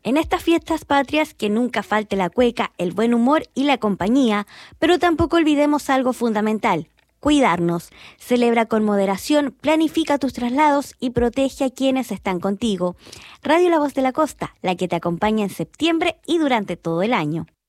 En estas fiestas patrias que nunca falte la cueca, el buen humor y la compañía, pero tampoco olvidemos algo fundamental: cuidarnos. Celebra con moderación, planifica tus traslados y protege a quienes están contigo. Radio La Voz de la Costa, la que te acompaña en septiembre y durante todo el año.